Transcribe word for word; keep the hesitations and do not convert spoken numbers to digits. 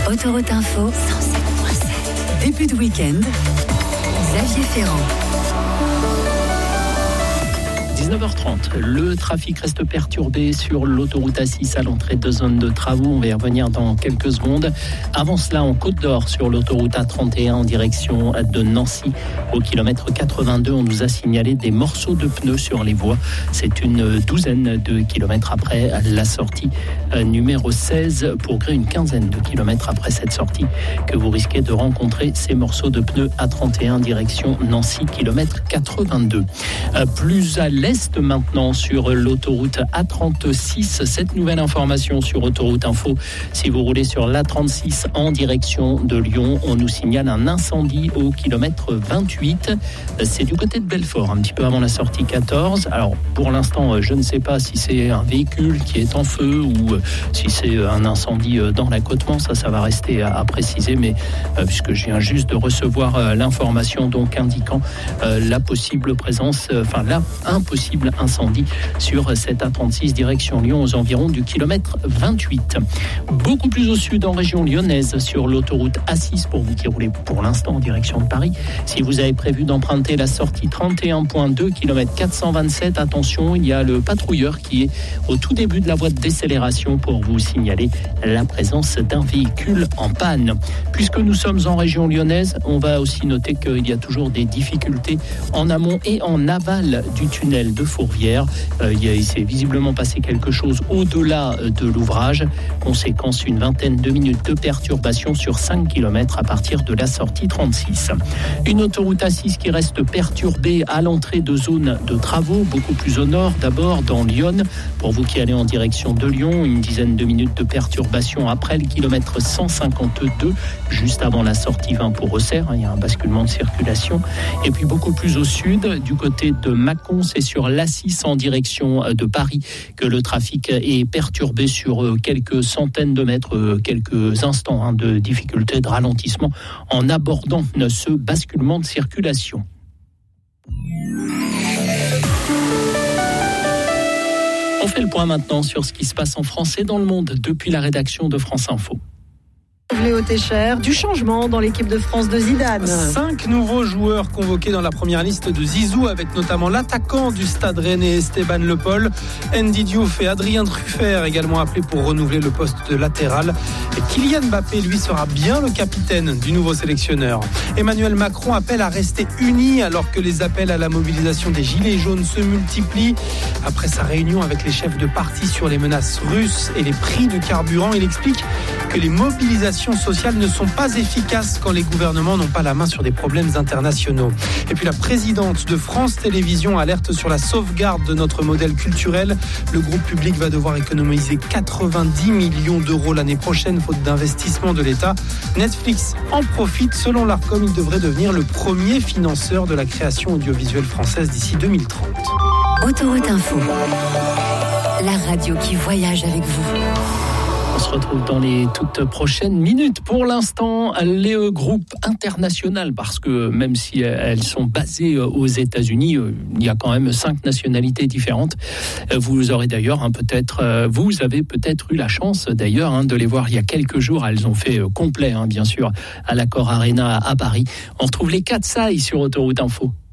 Autoroute Info, cent sept virgule sept. Début de week-end, Xavier Ferrand. dix-neuf heures trente, le trafic reste perturbé sur l'autoroute A six à l'entrée de zone de travaux. On va y revenir dans quelques secondes. Avant cela, en Côte d'Or, sur l'autoroute A trente et un en direction de Nancy, au kilomètre quatre-vingt-deux, on nous a signalé des morceaux de pneus sur les voies. C'est une douzaine de kilomètres après la sortie numéro seize, pour gré une quinzaine de kilomètres après cette sortie, que vous risquez de rencontrer ces morceaux de pneus A trente et un direction Nancy, kilomètre quatre-vingt-deux. Plus à l'est maintenant sur l'autoroute A trente-six, cette nouvelle information sur Autoroute Info. Si vous roulez sur l'A trente-six en direction de Lyon, on nous signale un incendie au kilomètre vingt-huit. C'est du côté de Belfort, un petit peu avant la sortie quatorze. Alors pour l'instant, je ne sais pas si c'est un véhicule qui est en feu ou si c'est un incendie dans l'accotement. Ça, ça va rester à, à préciser, mais euh, puisque je viens juste de recevoir euh, l'information donc indiquant euh, la possible présence, euh, enfin là, impossible incendie sur cette A trente-six direction Lyon aux environs du kilomètre vingt-huit. Beaucoup plus au sud en région lyonnaise sur l'autoroute A six pour vous qui roulez pour l'instant en direction de Paris. Si vous avez prévu d'emprunter la sortie trente et un virgule deux, kilomètre quatre cent vingt-sept, attention, il y a le patrouilleur qui est au tout début de la voie de décélération pour vous signaler la présence d'un véhicule en panne. Puisque nous sommes en région lyonnaise, on va aussi noter qu'il y a toujours des difficultés en amont et en aval du tunnel de Fourvière. Euh, il, y a, il s'est visiblement passé quelque chose au-delà de l'ouvrage. Conséquence, une vingtaine de minutes de perturbation sur cinq kilomètres à partir de la sortie trente-six. Une autoroute A six qui reste perturbée à l'entrée de zones de travaux, beaucoup plus au nord d'abord, dans Lyon. Pour vous qui allez en direction de Lyon, une dizaine de minutes de perturbation après le kilomètre cent cinquante-deux, juste avant la sortie vingt pour Auxerre. Il y a un basculement de circulation. Et puis beaucoup plus au sud, du côté de Mâcon, c'est sur l'A six en direction de Paris que le trafic est perturbé sur quelques centaines de mètres, quelques instants hein, de difficulté, de ralentissement en abordant ce basculement de circulation. On fait le point maintenant sur ce qui se passe en France et dans le monde depuis la rédaction de France Info. Léo Técher, du changement dans l'équipe de France de Zidane. Cinq nouveaux joueurs convoqués dans la première liste de Zizou, avec notamment l'attaquant du Stade Rennais Esteban Le Paul, Andy Diouf et Adrien Truffert, également appelés pour renouveler le poste de latéral. Et Kylian Mbappé, lui, sera bien le capitaine du nouveau sélectionneur. Emmanuel Macron appelle à rester unis alors que les appels à la mobilisation des Gilets jaunes se multiplient. Après sa réunion avec les chefs de parti sur les menaces russes et les prix du carburant, il explique que les mobilisations sociales ne sont pas efficaces quand les gouvernements n'ont pas la main sur des problèmes internationaux. Et puis la présidente de France Télévisions alerte sur la sauvegarde de notre modèle culturel. Le groupe public va devoir économiser quatre-vingt-dix millions d'euros l'année prochaine, faute d'investissement de l'État. Netflix en profite. Selon l'Arcom, il devrait devenir le premier financeur de la création audiovisuelle française d'ici deux mille trente. Autoroute Info, la radio qui voyage avec vous. On se retrouve dans les toutes prochaines minutes. Pour l'instant, les groupes internationaux, parce que même si elles sont basées aux États-Unis, il y a quand même cinq nationalités différentes. Vous aurez d'ailleurs hein, peut-être, vous avez peut-être eu la chance d'ailleurs hein, de les voir il y a quelques jours. Elles ont fait complet, hein, bien sûr, à l'Accor Arena à Paris. On retrouve les Katsai sur Autoroute Info.